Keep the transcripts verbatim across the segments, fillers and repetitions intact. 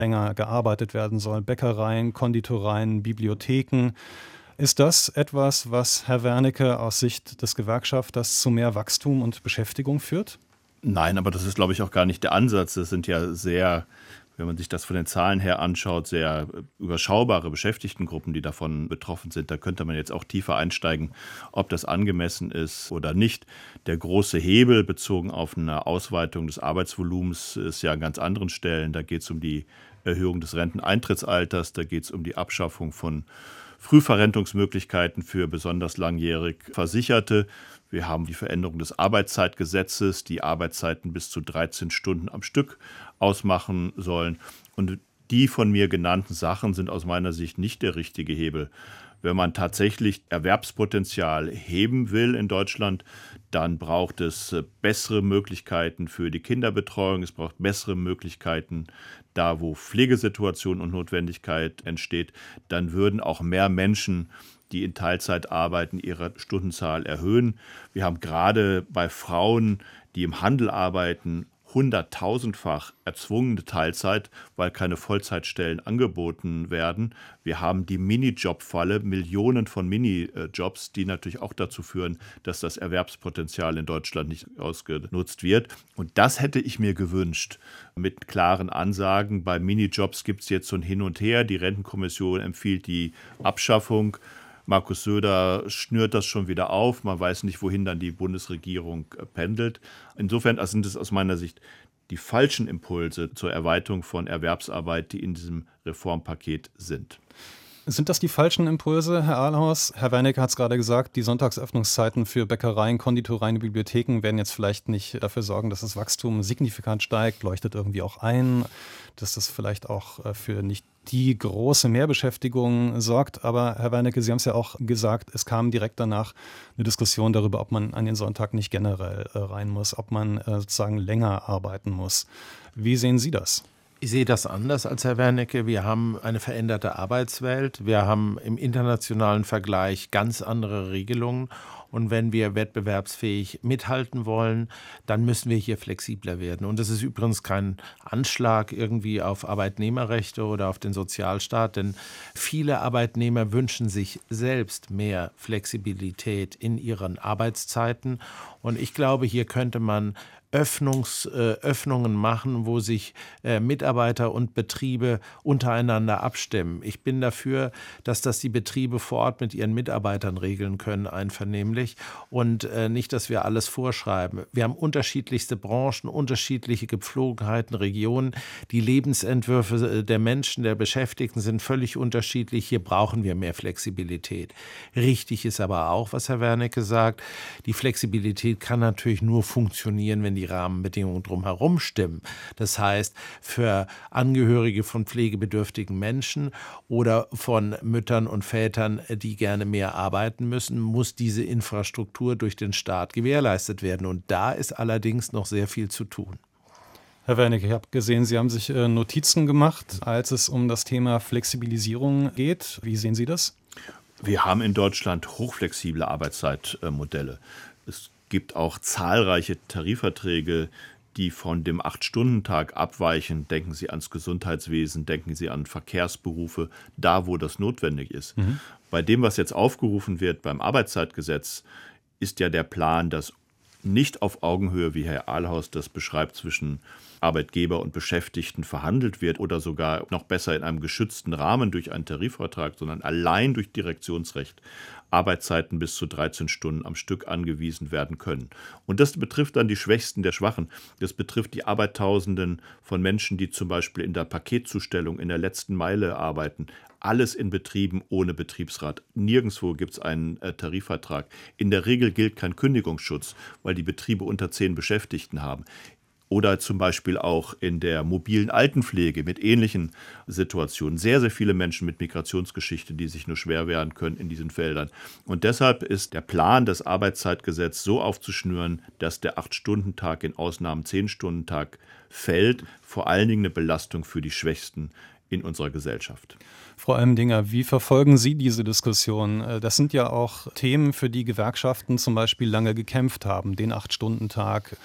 länger gearbeitet werden soll. Bäckereien, Konditoreien, Bibliotheken. Ist das etwas, was Herr Wernicke aus Sicht des Gewerkschafters zu mehr Wachstum und Beschäftigung führt? Nein, aber das ist, glaube ich, auch gar nicht der Ansatz. Das sind ja sehr, wenn man sich das von den Zahlen her anschaut, sehr überschaubare Beschäftigtengruppen, die davon betroffen sind. Da könnte man jetzt auch tiefer einsteigen, ob das angemessen ist oder nicht. Der große Hebel bezogen auf eine Ausweitung des Arbeitsvolumens ist ja an ganz anderen Stellen. Da geht es um die Erhöhung des Renteneintrittsalters, da geht es um die Abschaffung von Frühverrentungsmöglichkeiten für besonders langjährig Versicherte. Wir haben die Veränderung des Arbeitszeitgesetzes, die Arbeitszeiten bis zu dreizehn Stunden am Stück ausmachen sollen. Und die von mir genannten Sachen sind aus meiner Sicht nicht der richtige Hebel. Wenn man tatsächlich Erwerbspotenzial heben will in Deutschland, dann braucht es bessere Möglichkeiten für die Kinderbetreuung. Es braucht bessere Möglichkeiten da, wo Pflegesituation und Notwendigkeit entsteht. Dann würden auch mehr Menschen, die in Teilzeit arbeiten, ihre Stundenzahl erhöhen. Wir haben gerade bei Frauen, die im Handel arbeiten, hunderttausendfach erzwungene Teilzeit, weil keine Vollzeitstellen angeboten werden. Wir haben die Minijob-Falle, Millionen von Minijobs, die natürlich auch dazu führen, dass das Erwerbspotenzial in Deutschland nicht ausgenutzt wird. Und das hätte ich mir gewünscht mit klaren Ansagen. Bei Minijobs gibt es jetzt so ein Hin und Her. Die Rentenkommission empfiehlt die Abschaffung. Markus Söder schnürt das schon wieder auf. Man weiß nicht, wohin dann die Bundesregierung pendelt. Insofern sind es aus meiner Sicht die falschen Impulse zur Erweiterung von Erwerbsarbeit, die in diesem Reformpaket sind. Sind das die falschen Impulse, Herr Ahlhaus? Herr Wernicke hat es gerade gesagt, die Sonntagsöffnungszeiten für Bäckereien, Konditoreien, Bibliotheken werden jetzt vielleicht nicht dafür sorgen, dass das Wachstum signifikant steigt, leuchtet irgendwie auch ein, dass das vielleicht auch für nicht die große Mehrbeschäftigung sorgt. Aber Herr Wernicke, Sie haben es ja auch gesagt, es kam direkt danach eine Diskussion darüber, ob man an den Sonntag nicht generell rein muss, ob man sozusagen länger arbeiten muss. Wie sehen Sie das? Ich sehe das anders als Herr Wernicke. Wir haben eine veränderte Arbeitswelt. Wir haben im internationalen Vergleich ganz andere Regelungen. Und wenn wir wettbewerbsfähig mithalten wollen, dann müssen wir hier flexibler werden. Und das ist übrigens kein Anschlag irgendwie auf Arbeitnehmerrechte oder auf den Sozialstaat, denn viele Arbeitnehmer wünschen sich selbst mehr Flexibilität in ihren Arbeitszeiten. Und ich glaube, hier könnte man Öffnungs, äh, Öffnungen machen, wo sich äh, Mitarbeiter und Betriebe untereinander abstimmen. Ich bin dafür, dass das die Betriebe vor Ort mit ihren Mitarbeitern regeln können, einvernehmlich, und äh, nicht, dass wir alles vorschreiben. Wir haben unterschiedlichste Branchen, unterschiedliche Gepflogenheiten, Regionen. Die Lebensentwürfe der Menschen, der Beschäftigten sind völlig unterschiedlich. Hier brauchen wir mehr Flexibilität. Richtig ist aber auch, was Herr Wernicke sagt, die Flexibilität kann natürlich nur funktionieren, wenn die die Rahmenbedingungen drumherum stimmen. Das heißt, für Angehörige von pflegebedürftigen Menschen oder von Müttern und Vätern, die gerne mehr arbeiten müssen, muss diese Infrastruktur durch den Staat gewährleistet werden. Und da ist allerdings noch sehr viel zu tun. Herr Wernicke, ich habe gesehen, Sie haben sich Notizen gemacht, als es um das Thema Flexibilisierung geht. Wie sehen Sie das? Wir haben in Deutschland hochflexible Arbeitszeitmodelle. Es gibt auch zahlreiche Tarifverträge, die von dem acht-Stunden-Tag abweichen. Denken Sie ans Gesundheitswesen, denken Sie an Verkehrsberufe, da wo das notwendig ist. Mhm. Bei dem, was jetzt aufgerufen wird beim Arbeitszeitgesetz, ist ja der Plan, dass nicht auf Augenhöhe, wie Herr Ahlhaus das beschreibt, zwischen Arbeitgeber und Beschäftigten verhandelt wird oder sogar noch besser in einem geschützten Rahmen durch einen Tarifvertrag, sondern allein durch Direktionsrecht Arbeitszeiten bis zu dreizehn Stunden am Stück angewiesen werden können. Und das betrifft dann die Schwächsten der Schwachen. Das betrifft die Arbeitstausenden von Menschen, die zum Beispiel in der Paketzustellung in der letzten Meile arbeiten. Alles in Betrieben ohne Betriebsrat. Nirgendwo gibt es einen äh, Tarifvertrag. In der Regel gilt kein Kündigungsschutz, weil die Betriebe unter zehn Beschäftigten haben. Oder zum Beispiel auch in der mobilen Altenpflege mit ähnlichen Situationen. Sehr, sehr viele Menschen mit Migrationsgeschichte, die sich nur schwer wehren können in diesen Feldern. Und deshalb ist der Plan, das Arbeitszeitgesetz so aufzuschnüren, dass der acht-Stunden-Tag in Ausnahmen zehn-Stunden-Tag fällt. Vor allen Dingen eine Belastung für die Schwächsten in unserer Gesellschaft. Frau Elmdinger, wie verfolgen Sie diese Diskussion? Das sind ja auch Themen, für die Gewerkschaften zum Beispiel lange gekämpft haben, den acht-Stunden-Tag.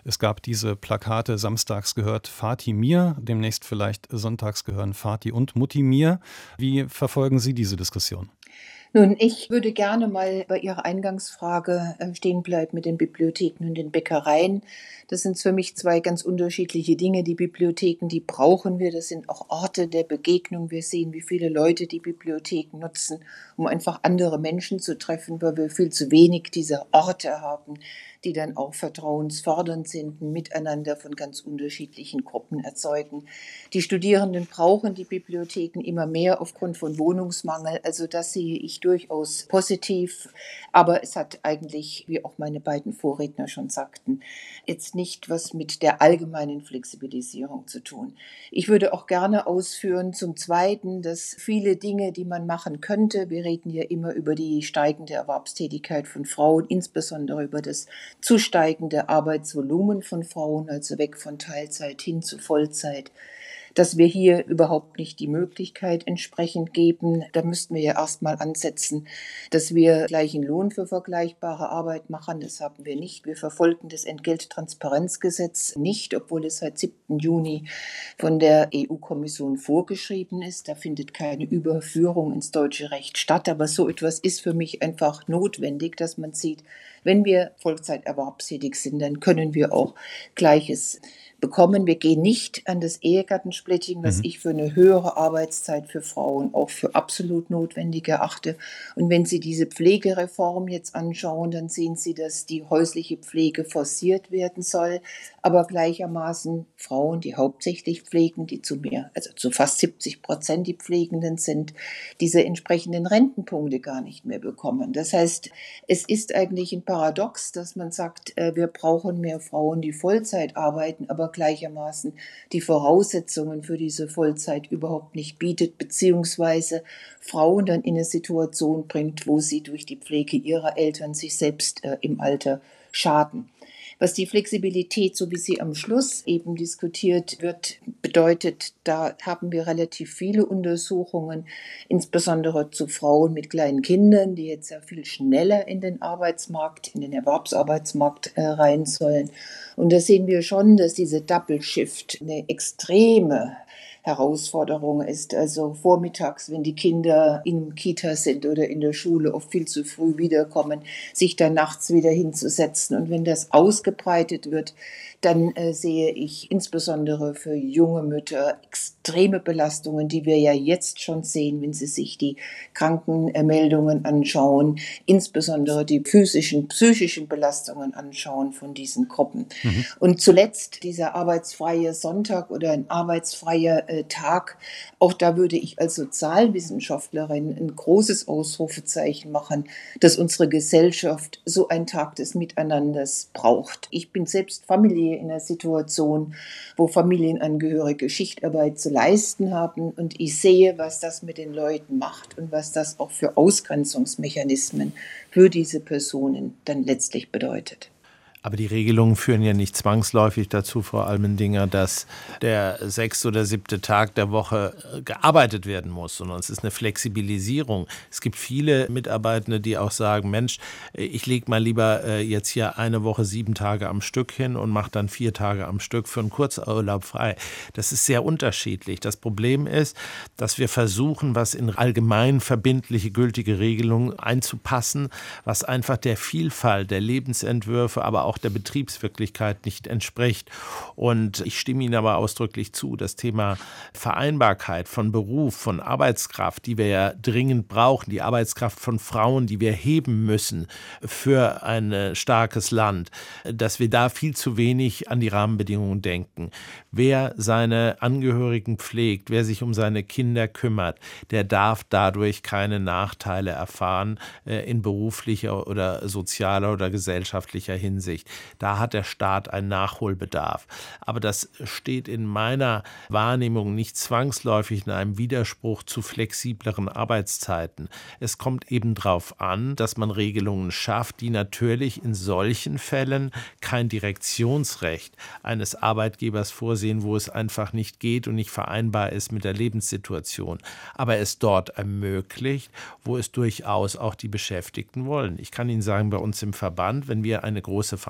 Es gab diese Plakate, samstags gehört Vati mir, demnächst vielleicht sonntags gehören Vati und Mutti mir. Wie verfolgen Sie diese Diskussion? Nun, ich würde gerne mal bei Ihrer Eingangsfrage äh, stehen bleiben mit den Bibliotheken und den Bäckereien. Das sind für mich zwei ganz unterschiedliche Dinge. Die Bibliotheken, die brauchen wir. Das sind auch Orte der Begegnung. Wir sehen, wie viele Leute die Bibliotheken nutzen, um einfach andere Menschen zu treffen, weil wir viel zu wenig dieser Orte haben, die dann auch vertrauensfördernd sind, ein Miteinander von ganz unterschiedlichen Gruppen erzeugen. Die Studierenden brauchen die Bibliotheken immer mehr aufgrund von Wohnungsmangel. Also das sehe ich durchaus positiv. Aber es hat eigentlich, wie auch meine beiden Vorredner schon sagten, jetzt nicht was mit der allgemeinen Flexibilisierung zu tun. Ich würde auch gerne ausführen zum Zweiten, dass viele Dinge, die man machen könnte, wir reden ja immer über die steigende Erwerbstätigkeit von Frauen, insbesondere über das zu steigende Arbeitsvolumen von Frauen, also weg von Teilzeit hin zu Vollzeit, dass wir hier überhaupt nicht die Möglichkeit entsprechend geben. Da müssten wir ja erstmal ansetzen, dass wir gleichen Lohn für vergleichbare Arbeit machen. Das haben wir nicht. Wir verfolgen das Entgelttransparenzgesetz nicht, obwohl es seit siebten Juni von der E U-Kommission vorgeschrieben ist. Da findet keine Überführung ins deutsche Recht statt. Aber so etwas ist für mich einfach notwendig, dass man sieht, wenn wir Vollzeiterwerbstätig sind, dann können wir auch Gleiches bekommen. Wir gehen nicht an das Ehegattensplitting, was mhm. ich für eine höhere Arbeitszeit für Frauen auch für absolut notwendig erachte. Und wenn Sie diese Pflegereform jetzt anschauen, dann sehen Sie, dass die häusliche Pflege forciert werden soll, aber gleichermaßen Frauen, die hauptsächlich pflegen, die zu mehr, also zu fast siebzig Prozent die Pflegenden sind, diese entsprechenden Rentenpunkte gar nicht mehr bekommen. Das heißt, es ist eigentlich ein Paradox, dass man sagt, wir brauchen mehr Frauen, die Vollzeit arbeiten, aber gleichermaßen die Voraussetzungen für diese Vollzeit überhaupt nicht bietet, beziehungsweise Frauen dann in eine Situation bringt, wo sie durch die Pflege ihrer Eltern sich selbst äh, im Alter schaden. Was die Flexibilität, so wie sie am Schluss eben diskutiert wird, bedeutet, da haben wir relativ viele Untersuchungen, insbesondere zu Frauen mit kleinen Kindern, die jetzt sehr viel schneller in den Arbeitsmarkt, in den Erwerbsarbeitsmarkt äh, rein sollen. Und da sehen wir schon, dass diese Double Shift eine extreme Herausforderung ist. Also vormittags, wenn die Kinder in Kita sind oder in der Schule oft viel zu früh wiederkommen, sich dann nachts wieder hinzusetzen. Und wenn das ausgebreitet wird, dann äh, sehe ich insbesondere für junge Mütter extreme Belastungen, die wir ja jetzt schon sehen, wenn Sie sich die Krankenmeldungen anschauen, insbesondere die physischen, psychischen Belastungen anschauen von diesen Gruppen. Mhm. Und zuletzt dieser arbeitsfreie Sonntag oder ein arbeitsfreier äh, Tag, auch da würde ich als Sozialwissenschaftlerin ein großes Ausrufezeichen machen, dass unsere Gesellschaft so einen Tag des Miteinanders braucht. Ich bin selbst Familie in einer Situation, wo Familienangehörige Schichtarbeit zu leisten haben und ich sehe, was das mit den Leuten macht und was das auch für Ausgrenzungsmechanismen für diese Personen dann letztlich bedeutet. Aber die Regelungen führen ja nicht zwangsläufig dazu, Frau Almendinger, dass der sechste oder siebte Tag der Woche gearbeitet werden muss, sondern es ist eine Flexibilisierung. Es gibt viele Mitarbeitende, die auch sagen, Mensch, ich lege mal lieber jetzt hier eine Woche sieben Tage am Stück hin und mache dann vier Tage am Stück für einen Kurzurlaub frei. Das ist sehr unterschiedlich. Das Problem ist, dass wir versuchen, was in allgemein verbindliche, gültige Regelungen einzupassen, was einfach der Vielfalt der Lebensentwürfe, aber auch auch der Betriebswirklichkeit nicht entspricht. Und ich stimme Ihnen aber ausdrücklich zu, das Thema Vereinbarkeit von Beruf, von Arbeitskraft, die wir ja dringend brauchen, die Arbeitskraft von Frauen, die wir heben müssen für ein starkes Land, dass wir da viel zu wenig an die Rahmenbedingungen denken. Wer seine Angehörigen pflegt, wer sich um seine Kinder kümmert, der darf dadurch keine Nachteile erfahren äh, in beruflicher oder sozialer oder gesellschaftlicher Hinsicht. Da hat der Staat einen Nachholbedarf. Aber das steht in meiner Wahrnehmung nicht zwangsläufig in einem Widerspruch zu flexibleren Arbeitszeiten. Es kommt eben darauf an, dass man Regelungen schafft, die natürlich in solchen Fällen kein Direktionsrecht eines Arbeitgebers vorsehen, wo es einfach nicht geht und nicht vereinbar ist mit der Lebenssituation. Aber es dort ermöglicht, wo es durchaus auch die Beschäftigten wollen. Ich kann Ihnen sagen, bei uns im Verband, wenn wir eine große Veranstaltung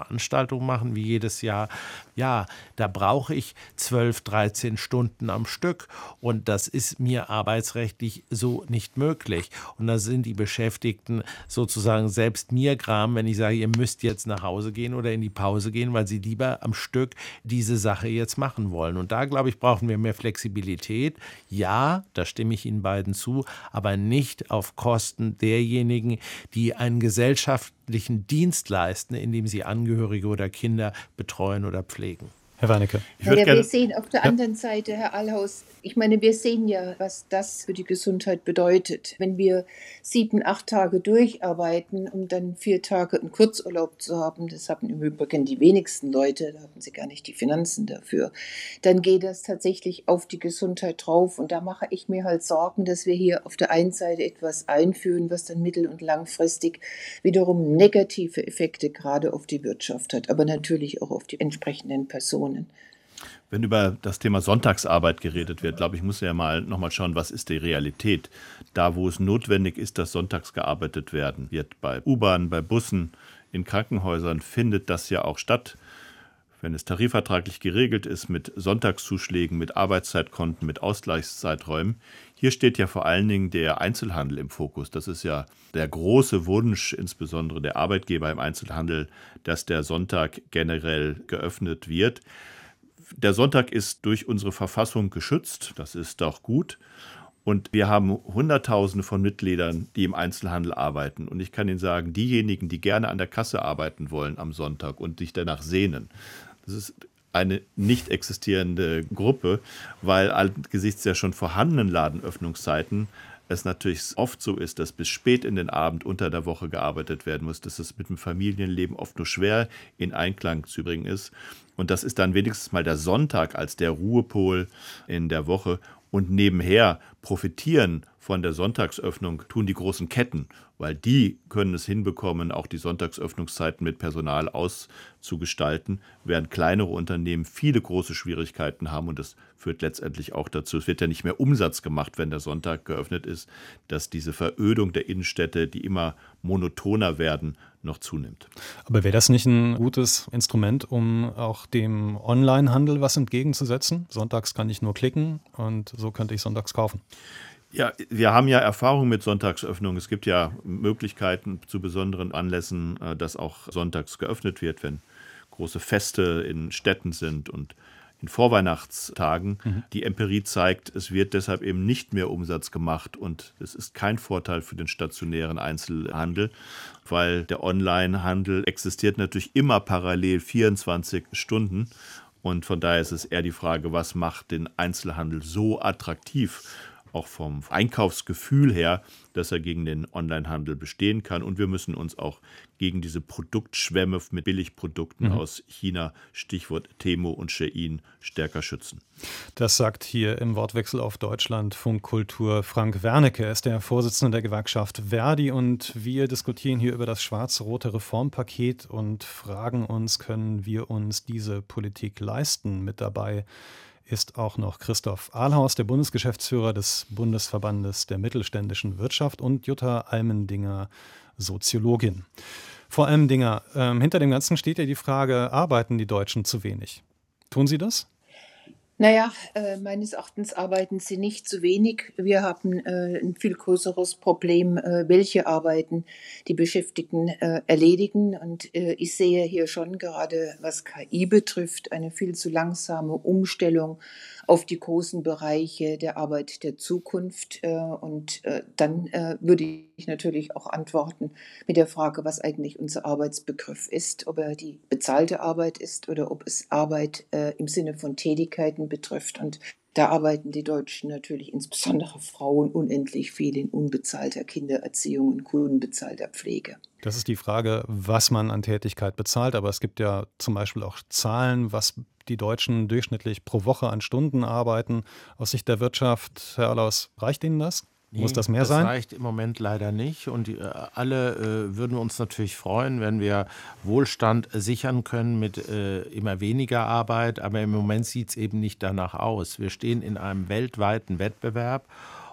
Veranstaltung machen, wie jedes Jahr. Ja, da brauche ich zwölf, dreizehn Stunden am Stück und das ist mir arbeitsrechtlich so nicht möglich. Und da sind die Beschäftigten sozusagen selbst mir gram, wenn ich sage, ihr müsst jetzt nach Hause gehen oder in die Pause gehen, weil sie lieber am Stück diese Sache jetzt machen wollen. Und da, glaube ich, brauchen wir mehr Flexibilität. Ja, da stimme ich Ihnen beiden zu, aber nicht auf Kosten derjenigen, die einen gesellschaftlichen Dienst leisten, indem sie Angehörige oder Kinder betreuen oder pflegen. Herr Wernicke. Ich würde Ja, gerne wir sehen auf der Ja. anderen Seite, Herr Allhaus, ich meine, wir sehen ja, was das für die Gesundheit bedeutet. Wenn wir sieben, acht Tage durcharbeiten, um dann vier Tage einen Kurzurlaub zu haben, das haben im Übrigen die wenigsten Leute, da haben sie gar nicht die Finanzen dafür, dann geht das tatsächlich auf die Gesundheit drauf. Und da mache ich mir halt Sorgen, dass wir hier auf der einen Seite etwas einführen, was dann mittel- und langfristig wiederum negative Effekte gerade auf die Wirtschaft hat, aber natürlich auch auf die entsprechenden Personen. Wenn über das Thema Sonntagsarbeit geredet wird, glaube ich, muss ja mal nochmal schauen, was ist die Realität. Da, wo es notwendig ist, dass sonntags gearbeitet werden wird, bei U-Bahnen, bei Bussen, in Krankenhäusern, findet das ja auch statt. Wenn es tarifvertraglich geregelt ist mit Sonntagszuschlägen, mit Arbeitszeitkonten, mit Ausgleichszeiträumen. Hier steht ja vor allen Dingen der Einzelhandel im Fokus. Das ist ja der große Wunsch, insbesondere der Arbeitgeber im Einzelhandel, dass der Sonntag generell geöffnet wird. Der Sonntag ist durch unsere Verfassung geschützt, das ist auch gut. Und wir haben Hunderttausende von Mitgliedern, die im Einzelhandel arbeiten. Und ich kann Ihnen sagen, diejenigen, die gerne an der Kasse arbeiten wollen am Sonntag und sich danach sehnen, das ist eine nicht existierende Gruppe, weil angesichts der schon vorhandenen Ladenöffnungszeiten es natürlich oft so ist, dass bis spät in den Abend unter der Woche gearbeitet werden muss, dass es mit dem Familienleben oft nur schwer in Einklang zu bringen ist. Und das ist dann wenigstens mal der Sonntag als der Ruhepol in der Woche. Und nebenher profitieren von der Sonntagsöffnung tun die großen Ketten, weil die können es hinbekommen, auch die Sonntagsöffnungszeiten mit Personal auszugestalten, während kleinere Unternehmen viele große Schwierigkeiten haben. Und das führt letztendlich auch dazu, es wird ja nicht mehr Umsatz gemacht, wenn der Sonntag geöffnet ist, dass diese Verödung der Innenstädte, die immer monotoner werden, noch zunimmt. Aber wäre das nicht ein gutes Instrument, um auch dem Onlinehandel was entgegenzusetzen? Sonntags kann ich nur klicken und so könnte ich sonntags kaufen. Ja, wir haben ja Erfahrung mit Sonntagsöffnung. Es gibt ja Möglichkeiten zu besonderen Anlässen, äh, dass auch sonntags geöffnet wird, wenn große Feste in Städten sind und in Vorweihnachtstagen. Mhm. Die Empirie zeigt, es wird deshalb eben nicht mehr Umsatz gemacht und es ist kein Vorteil für den stationären Einzelhandel, weil der Onlinehandel existiert natürlich immer parallel vierundzwanzig Stunden und von daher ist es eher die Frage, was macht den Einzelhandel so attraktiv, auch vom Einkaufsgefühl her, dass er gegen den Onlinehandel bestehen kann. Und wir müssen uns auch gegen diese Produktschwämme mit Billigprodukten mhm. aus China, Stichwort Temu und Shein, stärker schützen. Das sagt hier im Wortwechsel auf Deutschlandfunk Kultur Frank Wernicke. Er ist der Vorsitzende der Gewerkschaft Verdi und wir diskutieren hier über das schwarz-rote Reformpaket und fragen uns, können wir uns diese Politik leisten? Mit dabei ist auch noch Christoph Ahlhaus, der Bundesgeschäftsführer des Bundesverbandes der mittelständischen Wirtschaft und Jutta Almendinger, Soziologin. Frau Almendinger, äh, hinter dem Ganzen steht ja die Frage, arbeiten die Deutschen zu wenig? Tun sie das? Naja, äh, meines Erachtens arbeiten sie nicht zu wenig. Wir haben äh, ein viel größeres Problem, äh, welche Arbeiten die Beschäftigten äh, erledigen. Und äh, ich sehe hier schon gerade, was K I betrifft, eine viel zu langsame Umstellung auf die großen Bereiche der Arbeit der Zukunft. Äh, und äh, dann äh, würde ich natürlich auch antworten mit der Frage, was eigentlich unser Arbeitsbegriff ist, ob er die bezahlte Arbeit ist oder ob es Arbeit äh, im Sinne von Tätigkeiten betrifft. Und da arbeiten die Deutschen natürlich, insbesondere Frauen, unendlich viel in unbezahlter Kindererziehung und unbezahlter Pflege. Das ist die Frage, was man an Tätigkeit bezahlt. Aber es gibt ja zum Beispiel auch Zahlen, was die Deutschen durchschnittlich pro Woche an Stunden arbeiten. Aus Sicht der Wirtschaft, Herr Ahlhaus, reicht Ihnen das? Muss Nee, das mehr das sein? Das reicht im Moment leider nicht. Und die, äh, alle äh, würden wir uns natürlich freuen, wenn wir Wohlstand sichern können mit äh, immer weniger Arbeit. Aber im Moment sieht es eben nicht danach aus. Wir stehen in einem weltweiten Wettbewerb.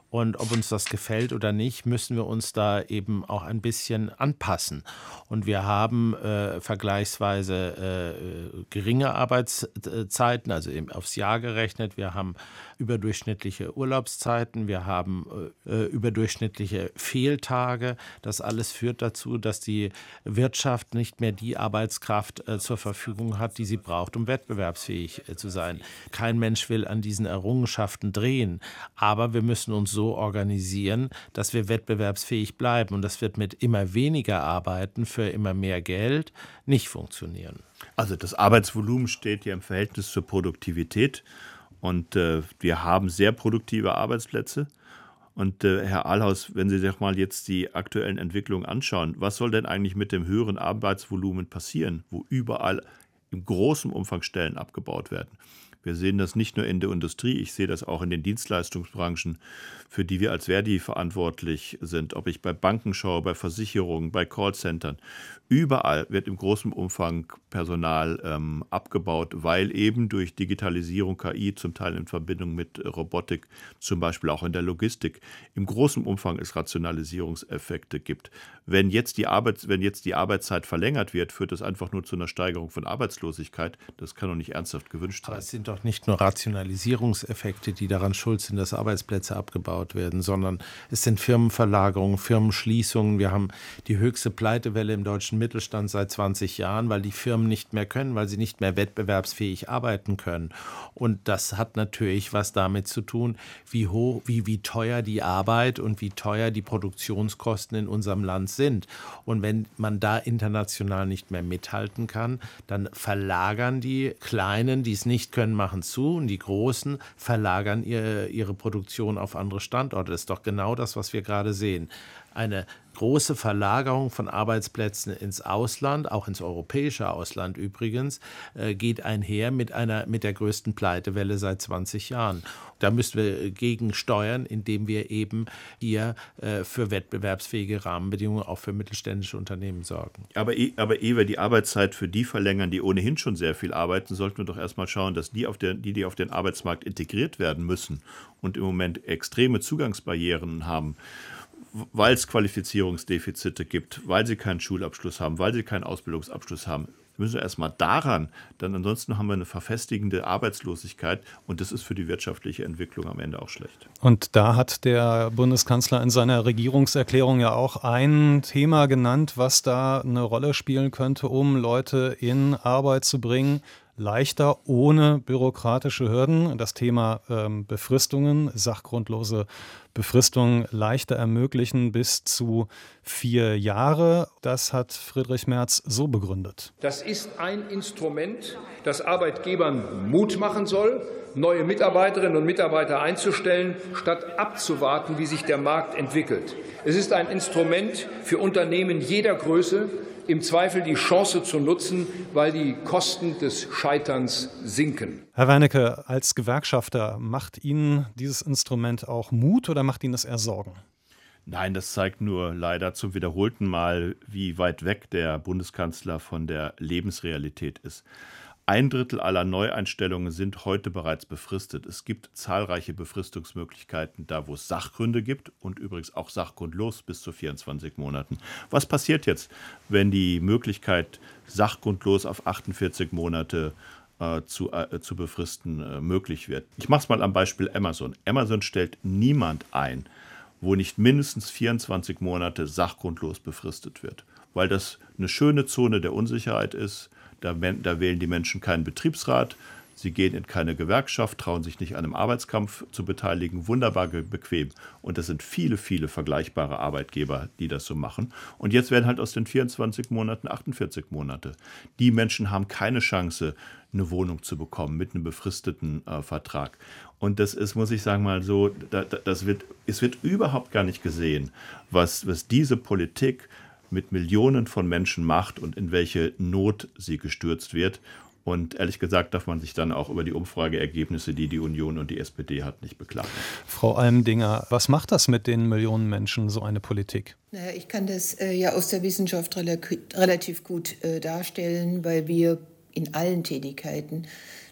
Und ob uns das gefällt oder nicht, müssen wir uns da eben auch ein bisschen anpassen. Und wir haben äh, vergleichsweise äh, geringe Arbeitszeiten, also eben aufs Jahr gerechnet. Wir haben überdurchschnittliche Urlaubszeiten, wir haben äh, überdurchschnittliche Fehltage. Das alles führt dazu, dass die Wirtschaft nicht mehr die Arbeitskraft äh, zur Verfügung hat, die sie braucht, um wettbewerbsfähig äh, zu sein. Kein Mensch will an diesen Errungenschaften drehen, aber wir müssen uns so organisieren, dass wir wettbewerbsfähig bleiben. Und das wird mit immer weniger Arbeiten für immer mehr Geld nicht funktionieren. Also das Arbeitsvolumen steht ja im Verhältnis zur Produktivität. Und äh, wir haben sehr produktive Arbeitsplätze. Und äh, Herr Ahlhaus, wenn Sie sich mal jetzt die aktuellen Entwicklungen anschauen, was soll denn eigentlich mit dem höheren Arbeitsvolumen passieren, wo überall im großen Umfang Stellen abgebaut werden? Wir sehen das nicht nur in der Industrie, ich sehe das auch in den Dienstleistungsbranchen, für die wir als Verdi verantwortlich sind. Ob ich bei Banken schaue, bei Versicherungen, bei Callcentern. Überall wird im großen Umfang Personal ähm, abgebaut, weil eben durch Digitalisierung, K I, zum Teil in Verbindung mit Robotik, zum Beispiel auch in der Logistik, im großen Umfang es Rationalisierungseffekte gibt. Wenn jetzt die Arbeit, wenn jetzt die Arbeitszeit verlängert wird, führt das einfach nur zu einer Steigerung von Arbeitslosigkeit. Das kann doch nicht ernsthaft gewünscht sein. Aber es sind doch nicht nur Rationalisierungseffekte, die daran schuld sind, dass Arbeitsplätze abgebaut werden, sondern es sind Firmenverlagerungen, Firmenschließungen. Wir haben die höchste Pleitewelle im deutschen Mittelstand seit zwanzig Jahren, weil die Firmen nicht mehr können, weil sie nicht mehr wettbewerbsfähig arbeiten können. Und das hat natürlich was damit zu tun, wie hoch, wie, wie teuer die Arbeit und wie teuer die Produktionskosten in unserem Land sind. Und wenn man da international nicht mehr mithalten kann, dann verlagern die Kleinen, die es nicht können, machen zu, und die Großen verlagern ihre, ihre Produktion auf andere Standorte. Das ist doch genau das, was wir gerade sehen. Eine große Verlagerung von Arbeitsplätzen ins Ausland, auch ins europäische Ausland übrigens, äh, geht einher mit einer, mit der größten Pleitewelle seit zwanzig Jahren. Da müssen wir gegen steuern, indem wir eben hier äh, für wettbewerbsfähige Rahmenbedingungen auch für mittelständische Unternehmen sorgen. Aber, aber ehe wir die Arbeitszeit für die verlängern, die ohnehin schon sehr viel arbeiten, sollten wir doch erstmal schauen, dass die, auf der, die, die auf den Arbeitsmarkt integriert werden müssen und im Moment extreme Zugangsbarrieren haben, weil es Qualifizierungsdefizite gibt, weil sie keinen Schulabschluss haben, weil sie keinen Ausbildungsabschluss haben. Wir müssen erstmal daran, denn ansonsten haben wir eine verfestigende Arbeitslosigkeit und das ist für die wirtschaftliche Entwicklung am Ende auch schlecht. Und da hat der Bundeskanzler in seiner Regierungserklärung ja auch ein Thema genannt, was da eine Rolle spielen könnte, um Leute in Arbeit zu bringen. Leichter, ohne bürokratische Hürden. Das Thema ähm, Befristungen, sachgrundlose Befristungen leichter ermöglichen bis zu vier Jahre. Das hat Friedrich Merz so begründet. Das ist ein Instrument, das Arbeitgebern Mut machen soll, neue Mitarbeiterinnen und Mitarbeiter einzustellen, statt abzuwarten, wie sich der Markt entwickelt. Es ist ein Instrument für Unternehmen jeder Größe, im Zweifel die Chance zu nutzen, weil die Kosten des Scheiterns sinken. Herr Wernicke, als Gewerkschafter, macht Ihnen dieses Instrument auch Mut oder macht Ihnen das eher Sorgen? Nein, das zeigt nur leider zum wiederholten Mal, wie weit weg der Bundeskanzler von der Lebensrealität ist. Ein Drittel aller Neueinstellungen sind heute bereits befristet. Es gibt zahlreiche Befristungsmöglichkeiten da, wo es Sachgründe gibt und übrigens auch sachgrundlos bis zu vierundzwanzig Monaten. Was passiert jetzt, wenn die Möglichkeit, sachgrundlos auf achtundvierzig Monate äh, zu, äh, zu befristen äh, möglich wird? Ich mache es mal am Beispiel Amazon. Amazon stellt niemand ein, wo nicht mindestens vierundzwanzig Monate sachgrundlos befristet wird, weil das eine schöne Zone der Unsicherheit ist. Da, da wählen die Menschen keinen Betriebsrat, sie gehen in keine Gewerkschaft, trauen sich nicht an einem Arbeitskampf zu beteiligen, wunderbar bequem. Und das sind viele, viele vergleichbare Arbeitgeber, die das so machen. Und jetzt werden halt aus den vierundzwanzig Monaten achtundvierzig Monate. Die Menschen haben keine Chance, eine Wohnung zu bekommen mit einem befristeten äh, Vertrag. Und das ist, muss ich sagen, mal so, da, das wird, es wird überhaupt gar nicht gesehen, was, was diese Politik mit Millionen von Menschen macht und in welche Not sie gestürzt wird. Und ehrlich gesagt darf man sich dann auch über die Umfrageergebnisse, die die Union und die S P D hat, nicht beklagen. Frau Almendinger, was macht das mit den Millionen Menschen, so eine Politik? Naja, ich kann das äh, ja aus der Wissenschaft relativ gut äh, darstellen, weil wir in allen Tätigkeiten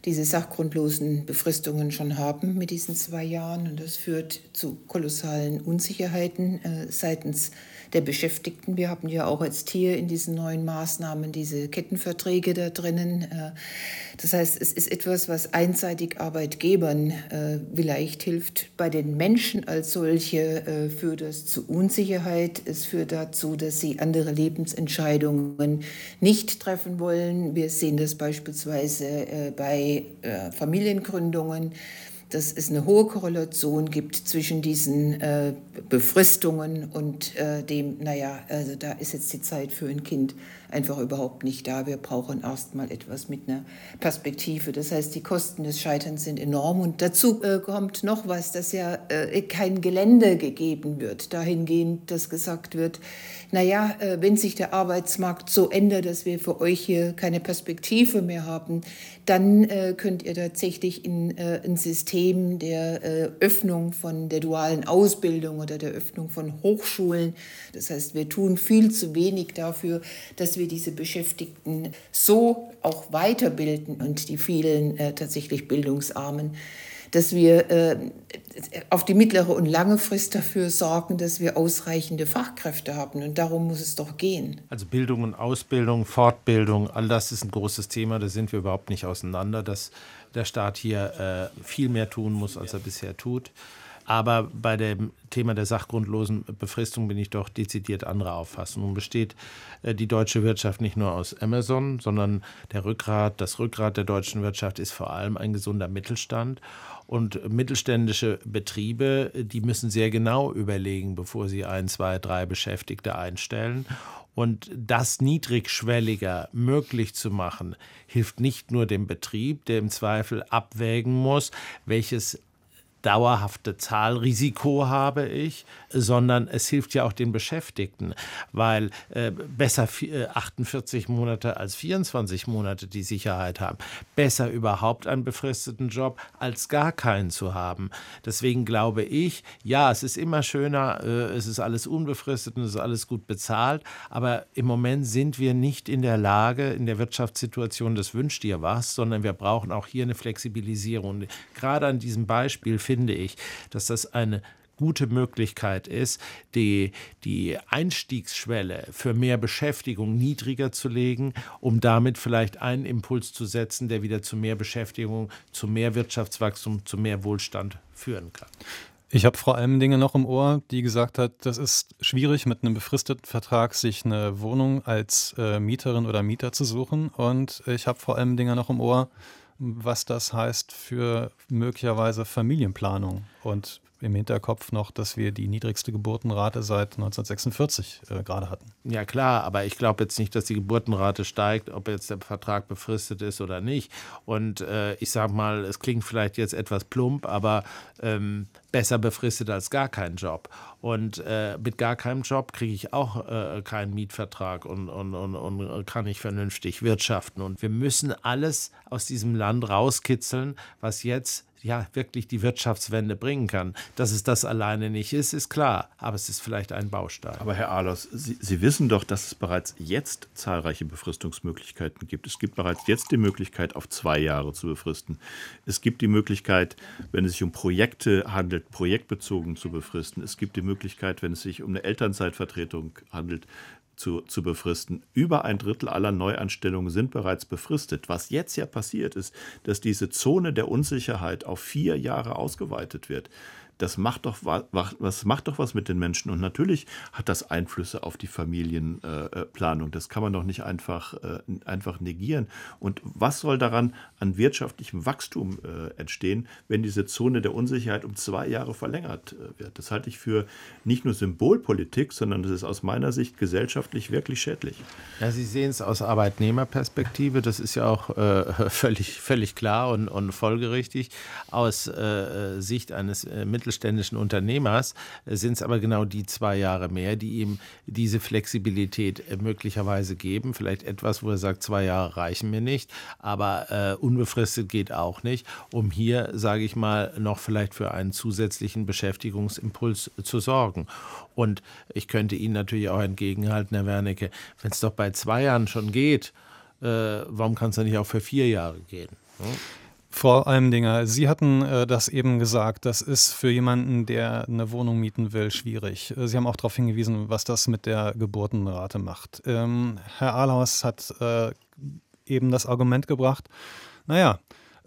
diese sachgrundlosen Befristungen schon haben mit diesen zwei Jahren. Und das führt zu kolossalen Unsicherheiten äh, seitens der Beschäftigten. Wir haben ja auch jetzt hier in diesen neuen Maßnahmen diese Kettenverträge da drinnen. Äh, das heißt, es ist etwas, was einseitig Arbeitgebern äh, vielleicht hilft. Bei den Menschen als solche äh, führt das zu Unsicherheit. Es führt dazu, dass sie andere Lebensentscheidungen nicht treffen wollen. Wir sehen das beispielsweise äh, bei äh, Familiengründungen, dass es eine hohe Korrelation gibt zwischen diesen äh, Befristungen und äh, dem, naja, also da ist jetzt die Zeit für ein Kind einfach überhaupt nicht da. Wir brauchen erst mal etwas mit einer Perspektive. Das heißt, die Kosten des Scheiterns sind enorm. Und dazu äh, kommt noch was, dass ja äh, kein Gelände gegeben wird, dahingehend, dass gesagt wird, naja, äh, wenn sich der Arbeitsmarkt so ändert, dass wir für euch hier keine Perspektive mehr haben, dann äh, könnt ihr tatsächlich in äh, ein System der äh, Öffnung von der dualen Ausbildung oder der Öffnung von Hochschulen, das heißt, wir tun viel zu wenig dafür, dass wir diese Beschäftigten so auch weiterbilden und die vielen äh, tatsächlich Bildungsarmen, dass wir äh, auf die mittlere und lange Frist dafür sorgen, dass wir ausreichende Fachkräfte haben. Und darum muss es doch gehen. Also Bildung und Ausbildung, Fortbildung, all das ist ein großes Thema. Da sind wir überhaupt nicht auseinander, dass der Staat hier äh, viel mehr tun muss, als er bisher tut. Aber bei dem Thema der sachgrundlosen Befristung bin ich doch dezidiert anderer Auffassung. Nun besteht äh, die deutsche Wirtschaft nicht nur aus Amazon, sondern der Rückgrat, das Rückgrat der deutschen Wirtschaft ist vor allem ein gesunder Mittelstand. Und mittelständische Betriebe, die müssen sehr genau überlegen, bevor sie ein, zwei, drei Beschäftigte einstellen. Und das niedrigschwelliger möglich zu machen, hilft nicht nur dem Betrieb, der im Zweifel abwägen muss, welches dauerhafte Zahlrisiko habe ich, sondern es hilft ja auch den Beschäftigten, weil äh, besser achtundvierzig Monate als vierundzwanzig Monate die Sicherheit haben, besser überhaupt einen befristeten Job als gar keinen zu haben. Deswegen glaube ich, ja, es ist immer schöner, äh, es ist alles unbefristet und es ist alles gut bezahlt, aber im Moment sind wir nicht in der Lage, in der Wirtschaftssituation, das wünscht dir was, sondern wir brauchen auch hier eine Flexibilisierung. Und gerade an diesem Beispiel finde ich, dass das eine gute Möglichkeit ist, die, die Einstiegsschwelle für mehr Beschäftigung niedriger zu legen, um damit vielleicht einen Impuls zu setzen, der wieder zu mehr Beschäftigung, zu mehr Wirtschaftswachstum, zu mehr Wohlstand führen kann. Ich habe Frau Allmendinger noch im Ohr, die gesagt hat, das ist schwierig, mit einem befristeten Vertrag sich eine Wohnung als äh, Mieterin oder Mieter zu suchen. Und ich habe Frau Allmendinger noch im Ohr, was das heißt für möglicherweise Familienplanung. Und im Hinterkopf noch, dass wir die niedrigste Geburtenrate seit neunzehnhundertsechsundvierzig äh, gerade hatten. Ja klar, aber ich glaube jetzt nicht, dass die Geburtenrate steigt, ob jetzt der Vertrag befristet ist oder nicht. Und äh, ich sage mal, es klingt vielleicht jetzt etwas plump, aber ähm, besser befristet als gar kein Job. Und äh, mit gar keinem Job kriege ich auch äh, keinen Mietvertrag und, und, und, und kann nicht vernünftig wirtschaften. Und wir müssen alles aus diesem Land rauskitzeln, was jetzt ja wirklich die Wirtschaftswende bringen kann. Dass es das alleine nicht ist, ist klar, aber es ist vielleicht ein Baustein. Aber Herr Ahlers, Sie, Sie wissen doch, dass es bereits jetzt zahlreiche Befristungsmöglichkeiten gibt. Es gibt bereits jetzt die Möglichkeit, auf zwei Jahre zu befristen. Es gibt die Möglichkeit, wenn es sich um Projekte handelt, projektbezogen zu befristen. Es gibt die Möglichkeit, wenn es sich um eine Elternzeitvertretung handelt, Zu, zu befristen. Über ein Drittel aller Neuanstellungen sind bereits befristet. Was jetzt ja passiert ist, dass diese Zone der Unsicherheit auf vier Jahre ausgeweitet wird. Das macht doch was, macht doch was mit den Menschen. Und natürlich hat das Einflüsse auf die Familienplanung. Das kann man doch nicht einfach, einfach negieren. Und was soll daran an wirtschaftlichem Wachstum entstehen, wenn diese Zone der Unsicherheit um zwei Jahre verlängert wird? Das halte ich für nicht nur Symbolpolitik, sondern das ist aus meiner Sicht gesellschaftlich wirklich schädlich. Ja, Sie sehen es aus Arbeitnehmerperspektive. Das ist ja auch äh, völlig, völlig klar und, und folgerichtig. Aus äh, Sicht eines äh, mittelständischen Unternehmers sind es aber genau die zwei Jahre mehr, die ihm diese Flexibilität äh, möglicherweise geben. Vielleicht etwas, wo er sagt, zwei Jahre reichen mir nicht, aber äh, unbefristet geht auch nicht, um hier, sage ich mal, noch vielleicht für einen zusätzlichen Beschäftigungsimpuls zu sorgen. Und ich könnte Ihnen natürlich auch entgegenhalten, Herr Wernicke, wenn es doch bei zwei Jahren schon geht, äh, warum kann es dann nicht auch für vier Jahre gehen? Hm? Frau Almendinger, Sie hatten äh, das eben gesagt, das ist für jemanden, der eine Wohnung mieten will, schwierig. Äh, Sie haben auch darauf hingewiesen, was das mit der Geburtenrate macht. Ähm, Herr Ahlhaus hat äh, eben das Argument gebracht, naja,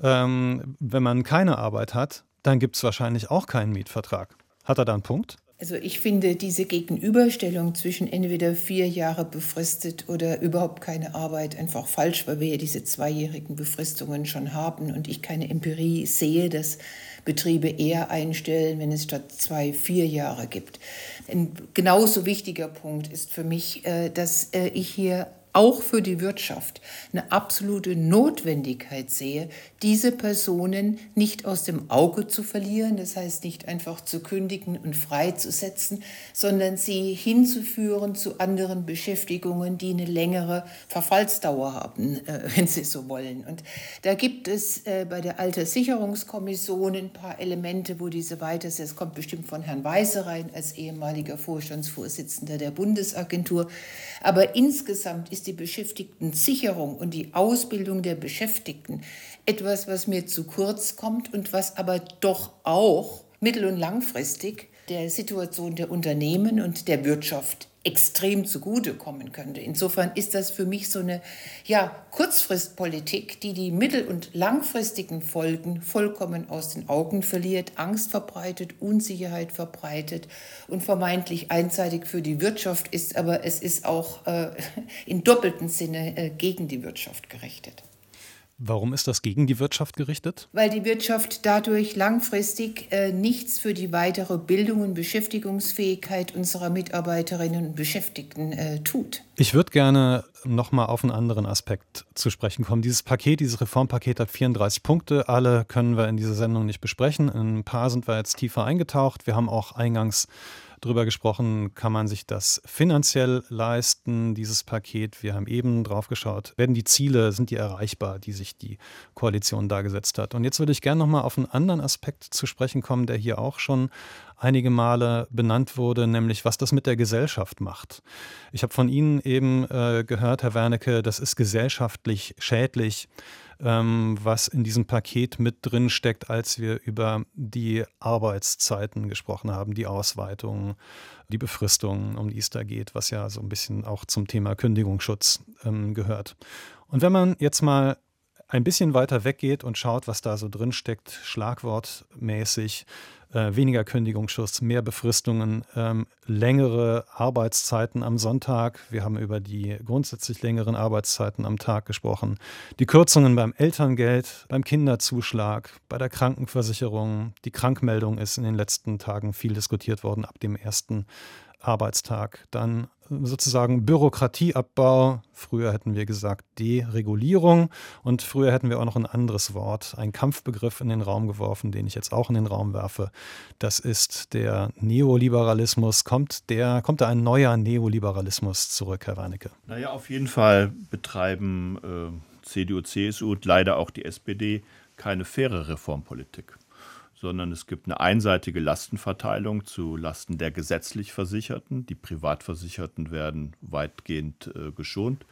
ähm, wenn man keine Arbeit hat, dann gibt es wahrscheinlich auch keinen Mietvertrag. Hat er da einen Punkt? Also ich finde diese Gegenüberstellung zwischen entweder vier Jahre befristet oder überhaupt keine Arbeit einfach falsch, weil wir ja diese zweijährigen Befristungen schon haben und ich keine Empirie sehe, dass Betriebe eher einstellen, wenn es statt zwei vier Jahre gibt. Ein genauso wichtiger Punkt ist für mich, dass ich hier auch für die Wirtschaft eine absolute Notwendigkeit sehe, diese Personen nicht aus dem Auge zu verlieren, das heißt nicht einfach zu kündigen und freizusetzen, sondern sie hinzuführen zu anderen Beschäftigungen, die eine längere Verfallsdauer haben, wenn Sie so wollen. Und da gibt es bei der Alterssicherungskommission ein paar Elemente, wo diese weiter, das kommt bestimmt von Herrn Weise rein als ehemaliger Vorstandsvorsitzender der Bundesagentur, aber insgesamt ist die Beschäftigtensicherung und die Ausbildung der Beschäftigten etwas, was mir zu kurz kommt und was aber doch auch mittel- und langfristig der Situation der Unternehmen und der Wirtschaft extrem zugutekommen könnte. Insofern ist das für mich so eine ja, Kurzfristpolitik, die die mittel- und langfristigen Folgen vollkommen aus den Augen verliert, Angst verbreitet, Unsicherheit verbreitet und vermeintlich einseitig für die Wirtschaft ist, aber es ist auch äh, in doppeltem Sinne äh, gegen die Wirtschaft gerichtet. Warum ist das gegen die Wirtschaft gerichtet? Weil die Wirtschaft dadurch langfristig äh, nichts für die weitere Bildung und Beschäftigungsfähigkeit unserer Mitarbeiterinnen und Beschäftigten äh, tut. Ich würde gerne nochmal auf einen anderen Aspekt zu sprechen kommen. Dieses Paket, dieses Reformpaket hat vierunddreißig Punkte. Alle können wir in dieser Sendung nicht besprechen. In ein paar sind wir jetzt tiefer eingetaucht. Wir haben auch eingangs drüber gesprochen, kann man sich das finanziell leisten, dieses Paket. Wir haben eben drauf geschaut, werden die Ziele, sind die erreichbar, die sich die Koalition da gesetzt hat. Und jetzt würde ich gerne nochmal auf einen anderen Aspekt zu sprechen kommen, der hier auch schon einige Male benannt wurde, nämlich was das mit der Gesellschaft macht. Ich habe von Ihnen eben äh, gehört, Herr Wernicke, das ist gesellschaftlich schädlich, ähm, was in diesem Paket mit drin steckt, als wir über die Arbeitszeiten gesprochen haben, die Ausweitung, die Befristung, um die es da geht, was ja so ein bisschen auch zum Thema Kündigungsschutz ähm, gehört. Und wenn man jetzt mal ein bisschen weiter weggeht und schaut, was da so drin steckt, schlagwortmäßig, äh, weniger Kündigungsschutz, mehr Befristungen, ähm, längere Arbeitszeiten am Sonntag. Wir haben über die grundsätzlich längeren Arbeitszeiten am Tag gesprochen. Die Kürzungen beim Elterngeld, beim Kinderzuschlag, bei der Krankenversicherung. Die Krankmeldung ist in den letzten Tagen viel diskutiert worden ab dem ersten Arbeitstag. Dann sozusagen Bürokratieabbau. Früher hätten wir gesagt Deregulierung und früher hätten wir auch noch ein anderes Wort, einen Kampfbegriff in den Raum geworfen, den ich jetzt auch in den Raum werfe. Das ist der Neoliberalismus. Kommt, der, kommt da ein neuer Neoliberalismus zurück, Herr Wernicke? Naja, auf jeden Fall betreiben äh, C D U, C S U und leider auch die S P D keine faire Reformpolitik, sondern es gibt eine einseitige Lastenverteilung zu Lasten der gesetzlich Versicherten. Die Privatversicherten werden weitgehend äh, geschont.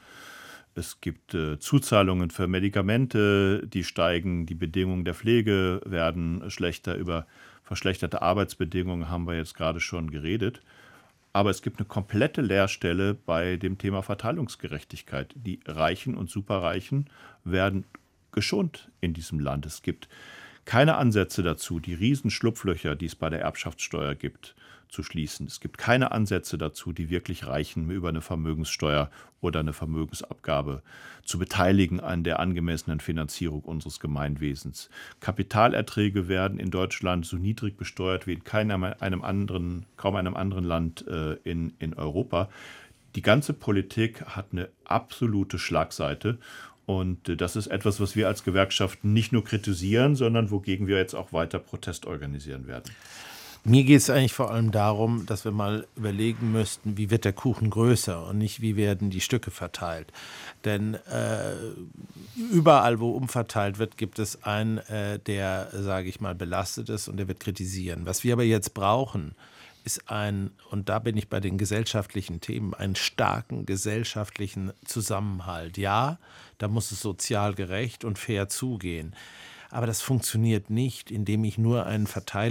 Es gibt äh, Zuzahlungen für Medikamente, die steigen. Die Bedingungen der Pflege werden schlechter. Über verschlechterte Arbeitsbedingungen haben wir jetzt gerade schon geredet. Aber es gibt eine komplette Leerstelle bei dem Thema Verteilungsgerechtigkeit. Die Reichen und Superreichen werden geschont in diesem Land. Es gibt keine Ansätze dazu, die Riesenschlupflöcher, die es bei der Erbschaftssteuer gibt, zu schließen. Es gibt keine Ansätze dazu, die wirklich reichen, über eine Vermögenssteuer oder eine Vermögensabgabe zu beteiligen an der angemessenen Finanzierung unseres Gemeinwesens. Kapitalerträge werden in Deutschland so niedrig besteuert wie in keinem einem anderen, kaum einem anderen Land äh, in, in Europa. Die ganze Politik hat eine absolute Schlagseite. Und das ist etwas, was wir als Gewerkschaften nicht nur kritisieren, sondern wogegen wir jetzt auch weiter Protest organisieren werden. Mir geht es eigentlich vor allem darum, dass wir mal überlegen müssten, wie wird der Kuchen größer und nicht, wie werden die Stücke verteilt. Denn äh, überall, wo umverteilt wird, gibt es einen, äh, der, sage ich mal, belastet ist und der wird kritisieren. Was wir aber jetzt brauchen, ist ein, und da bin ich bei den gesellschaftlichen Themen, einen starken gesellschaftlichen Zusammenhalt. Ja, da muss es sozial gerecht und fair zugehen. Aber das funktioniert nicht, indem ich nur einen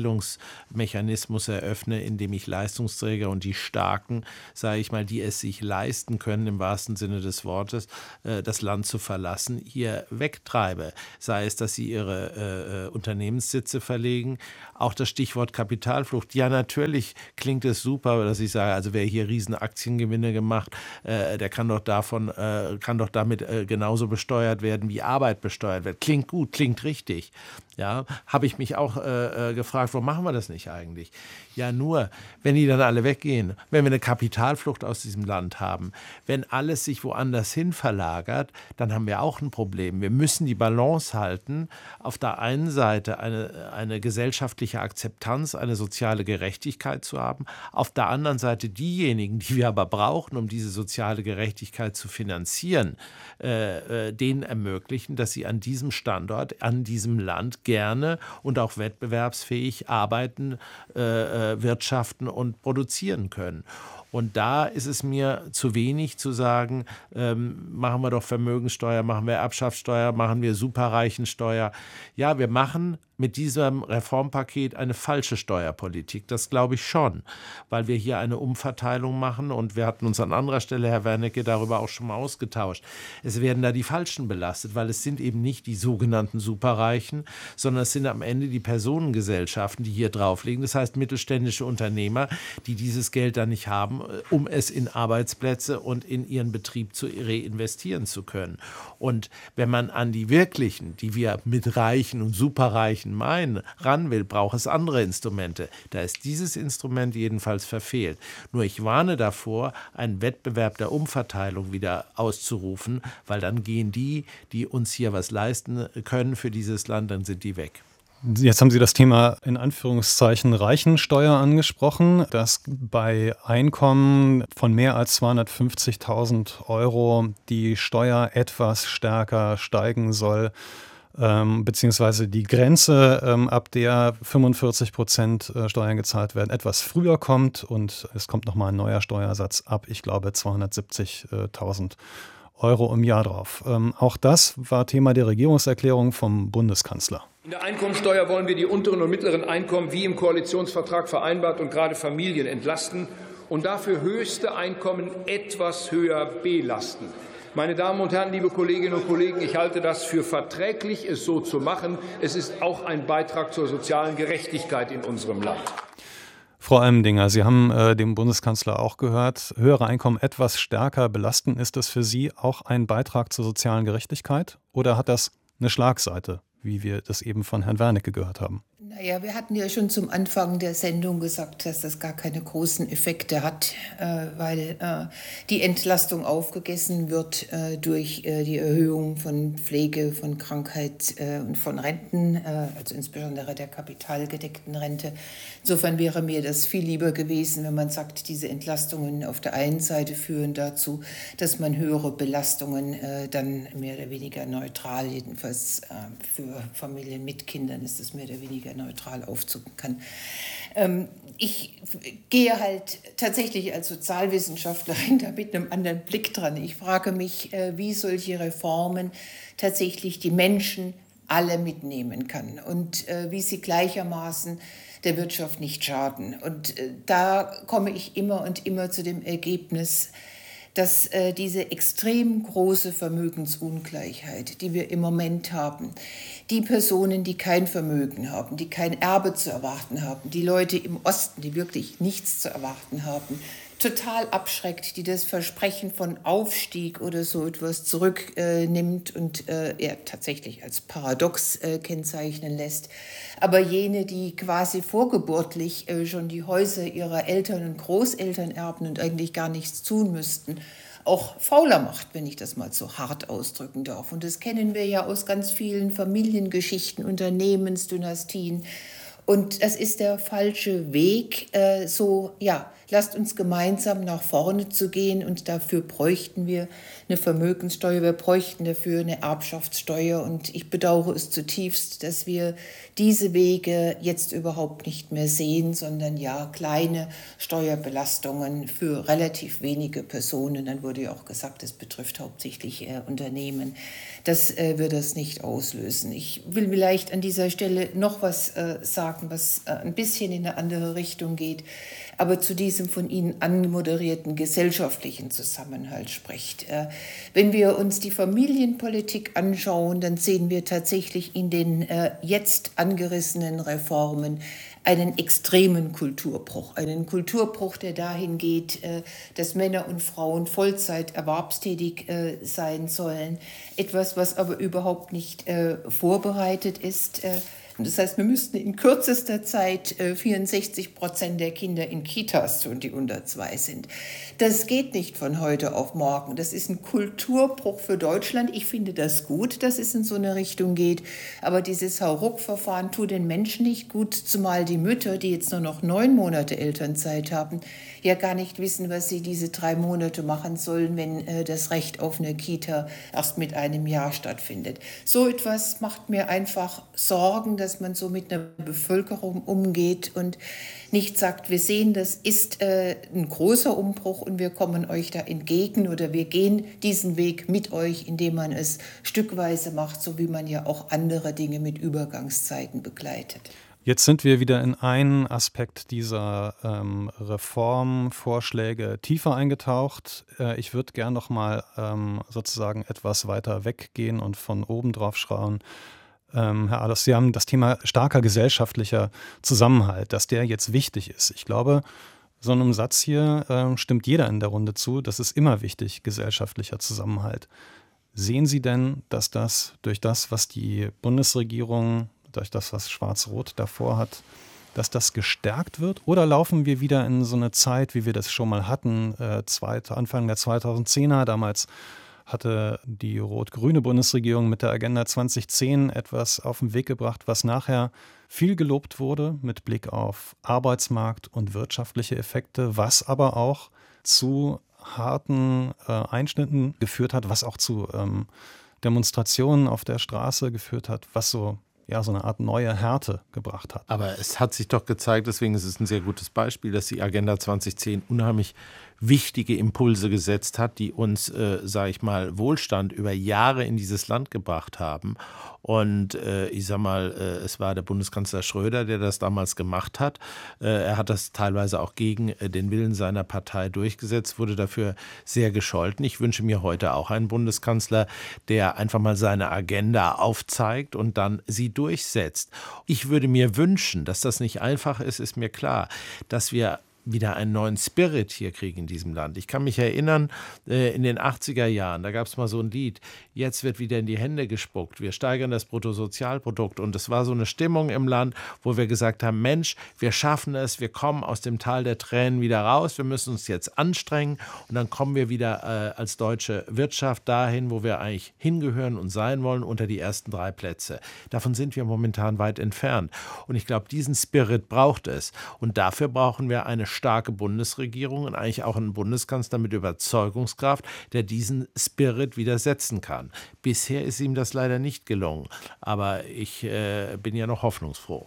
Verteilungsmechanismus eröffne, indem ich Leistungsträger und die Starken, sage ich mal, die es sich leisten können, im wahrsten Sinne des Wortes, das Land zu verlassen, hier wegtreibe. Sei es, dass sie ihre äh, Unternehmenssitze verlegen. Auch das Stichwort Kapitalflucht. Ja, natürlich klingt es super, dass ich sage, also wer hier riesen Aktiengewinne gemacht, äh, der kann doch davon, äh, kann doch damit äh, genauso besteuert werden, wie Arbeit besteuert wird. Klingt gut, klingt richtig. Ja, habe ich mich auch äh, gefragt, warum machen wir das nicht eigentlich? Ja, nur, wenn die dann alle weggehen, wenn wir eine Kapitalflucht aus diesem Land haben, wenn alles sich woanders hin verlagert, dann haben wir auch ein Problem. Wir müssen die Balance halten, auf der einen Seite eine, eine gesellschaftliche Akzeptanz, eine soziale Gerechtigkeit zu haben, auf der anderen Seite diejenigen, die wir aber brauchen, um diese soziale Gerechtigkeit zu finanzieren, äh, äh, denen ermöglichen, dass sie an diesem Standort, an diesem Land gerne und auch wettbewerbsfähig arbeiten, äh, wirtschaften und produzieren können. Und da ist es mir zu wenig zu sagen, ähm, machen wir doch Vermögenssteuer, machen wir Erbschaftssteuer, machen wir Superreichensteuer. Ja, wir machen mit diesem Reformpaket eine falsche Steuerpolitik. Das glaube ich schon, weil wir hier eine Umverteilung machen und wir hatten uns an anderer Stelle, Herr Wernicke, darüber auch schon mal ausgetauscht. Es werden da die Falschen belastet, weil es sind eben nicht die sogenannten Superreichen, sondern es sind am Ende die Personengesellschaften, die hier drauflegen. Das heißt mittelständische Unternehmer, die dieses Geld dann nicht haben, um es in Arbeitsplätze und in ihren Betrieb zu reinvestieren zu können. Und wenn man an die wirklichen, die wir mit Reichen und Superreichen meinen, ran will, braucht es andere Instrumente. Da ist dieses Instrument jedenfalls verfehlt. Nur ich warne davor, einen Wettbewerb der Umverteilung wieder auszurufen, weil dann gehen die, die uns hier was leisten können für dieses Land, dann sind die weg. Jetzt haben Sie das Thema in Anführungszeichen Reichensteuer angesprochen, dass bei Einkommen von mehr als zweihundertfünfzigtausend Euro die Steuer etwas stärker steigen soll, ähm, beziehungsweise die Grenze, ähm, ab der fünfundvierzig Prozent Steuern gezahlt werden, etwas früher kommt und es kommt nochmal ein neuer Steuersatz ab, ich glaube, zweihundertsiebzigtausend Euro im Jahr drauf. Ähm, auch das war Thema der Regierungserklärung vom Bundeskanzler. In der Einkommensteuer wollen wir die unteren und mittleren Einkommen wie im Koalitionsvertrag vereinbart und gerade Familien entlasten und dafür höchste Einkommen etwas höher belasten. Meine Damen und Herren, liebe Kolleginnen und Kollegen, ich halte das für verträglich, es so zu machen. Es ist auch ein Beitrag zur sozialen Gerechtigkeit in unserem Land. Frau Allmendinger, Sie haben äh, dem Bundeskanzler auch gehört, höhere Einkommen etwas stärker belasten. Ist das für Sie auch ein Beitrag zur sozialen Gerechtigkeit oder hat das eine Schlagseite, wie wir das eben von Herrn Wernicke gehört haben? Naja, wir hatten ja schon zum Anfang der Sendung gesagt, dass das gar keine großen Effekte hat, äh, weil äh, die Entlastung aufgegessen wird äh, durch äh, die Erhöhung von Pflege, von Krankheit äh, und von Renten, äh, also insbesondere der kapitalgedeckten Rente. Insofern wäre mir das viel lieber gewesen, wenn man sagt, diese Entlastungen auf der einen Seite führen dazu, dass man höhere Belastungen äh, dann mehr oder weniger neutral, jedenfalls äh, für Familien mit Kindern ist es mehr oder weniger neutral aufzucken kann. Ähm, ich gehe halt tatsächlich als Sozialwissenschaftlerin da mit einem anderen Blick dran. Ich frage mich, äh, wie solche Reformen tatsächlich die Menschen alle mitnehmen kann und äh, wie sie gleichermaßen der Wirtschaft nicht schaden. Und äh, da komme ich immer und immer zu dem Ergebnis, dass äh, diese extrem große Vermögensungleichheit, die wir im Moment haben, die Personen, die kein Vermögen haben, die kein Erbe zu erwarten haben, die Leute im Osten, die wirklich nichts zu erwarten haben, total abschreckt, die das Versprechen von Aufstieg oder so etwas zurücknimmt äh, und äh, ja, tatsächlich als paradox äh, kennzeichnen lässt. Aber jene, die quasi vorgeburtlich äh, schon die Häuser ihrer Eltern und Großeltern erben und eigentlich gar nichts tun müssten, auch fauler macht, wenn ich das mal so hart ausdrücken darf. Und das kennen wir ja aus ganz vielen Familiengeschichten, Unternehmensdynastien. Und das ist der falsche Weg, äh, so, ja, lasst uns gemeinsam nach vorne zu gehen und dafür bräuchten wir eine Vermögenssteuer, wir bräuchten dafür eine Erbschaftssteuer und ich bedauere es zutiefst, dass wir diese Wege jetzt überhaupt nicht mehr sehen, sondern ja, kleine Steuerbelastungen für relativ wenige Personen, dann wurde ja auch gesagt, das betrifft hauptsächlich äh, Unternehmen, das äh, wird das nicht auslösen. Ich will vielleicht an dieser Stelle noch was äh, sagen, was äh, ein bisschen in eine andere Richtung geht, aber zu diesem von Ihnen anmoderierten gesellschaftlichen Zusammenhalt spricht. Äh, wenn wir uns die Familienpolitik anschauen, dann sehen wir tatsächlich in den äh, jetzt angerissenen Reformen einen extremen Kulturbruch. Einen Kulturbruch, der dahin geht, äh, dass Männer und Frauen Vollzeit erwerbstätig äh, sein sollen. Etwas, was aber überhaupt nicht äh, vorbereitet ist. Äh, Das heißt, wir müssten in kürzester Zeit äh, vierundsechzig Prozent der Kinder in Kitas tun, die unter zwei sind. Das geht nicht von heute auf morgen. Das ist ein Kulturbruch für Deutschland. Ich finde das gut, dass es in so eine Richtung geht. Aber dieses Hauruck-Verfahren tut den Menschen nicht gut, zumal die Mütter, die jetzt nur noch neun Monate Elternzeit haben, ja gar nicht wissen, was sie diese drei Monate machen sollen, wenn äh, das Recht auf eine Kita erst mit einem Jahr stattfindet. So etwas macht mir einfach Sorgen, dass man so mit einer Bevölkerung umgeht und nicht sagt, wir sehen, das ist äh, ein großer Umbruch und wir kommen euch da entgegen oder wir gehen diesen Weg mit euch, indem man es stückweise macht, so wie man ja auch andere Dinge mit Übergangszeiten begleitet. Jetzt sind wir wieder in einen Aspekt dieser ähm, Reformvorschläge tiefer eingetaucht. Äh, ich würde gern noch mal ähm, sozusagen etwas weiter weggehen und von oben drauf schauen. Ähm, Herr Ahlers, Sie haben das Thema starker gesellschaftlicher Zusammenhalt, dass der jetzt wichtig ist. Ich glaube, so einem Satz hier ähm, stimmt jeder in der Runde zu. Das ist immer wichtig, gesellschaftlicher Zusammenhalt. Sehen Sie denn, dass das durch das, was die Bundesregierung durch das, was Schwarz-Rot davor hat, dass das gestärkt wird? Oder laufen wir wieder in so eine Zeit, wie wir das schon mal hatten, äh, zweit, Anfang der zweitausendzehner, damals hatte die rot-grüne Bundesregierung mit der Agenda zwanzig zehn etwas auf den Weg gebracht, was nachher viel gelobt wurde mit Blick auf Arbeitsmarkt und wirtschaftliche Effekte, was aber auch zu harten äh, Einschnitten geführt hat, was auch zu ähm, Demonstrationen auf der Straße geführt hat, was so ja, so eine Art neue Härte gebracht hat. Aber es hat sich doch gezeigt, deswegen ist es ein sehr gutes Beispiel, dass die Agenda zwanzig zehn unheimlich wichtige Impulse gesetzt hat, die uns, äh, sage ich mal, Wohlstand über Jahre in dieses Land gebracht haben. Und äh, ich sag mal, äh, es war der Bundeskanzler Schröder, der das damals gemacht hat. Äh, er hat das teilweise auch gegen äh, den Willen seiner Partei durchgesetzt, wurde dafür sehr gescholten. Ich wünsche mir heute auch einen Bundeskanzler, der einfach mal seine Agenda aufzeigt und dann sie durchsetzt. Ich würde mir wünschen, dass das nicht einfach ist, ist mir klar, dass wir wieder einen neuen Spirit hier kriegen in diesem Land. Ich kann mich erinnern, äh, in den achtziger Jahren, da gab es mal so ein Lied, jetzt wird wieder in die Hände gespuckt, wir steigern das Bruttosozialprodukt und es war so eine Stimmung im Land, wo wir gesagt haben, Mensch, wir schaffen es, wir kommen aus dem Tal der Tränen wieder raus, wir müssen uns jetzt anstrengen und dann kommen wir wieder äh, als deutsche Wirtschaft dahin, wo wir eigentlich hingehören und sein wollen, unter die ersten drei Plätze. Davon sind wir momentan weit entfernt und ich glaube, diesen Spirit braucht es und dafür brauchen wir eine starke Bundesregierung und eigentlich auch einen Bundeskanzler mit Überzeugungskraft, der diesen Spirit widersetzen kann. Bisher ist ihm das leider nicht gelungen, aber ich äh, bin ja noch hoffnungsfroh.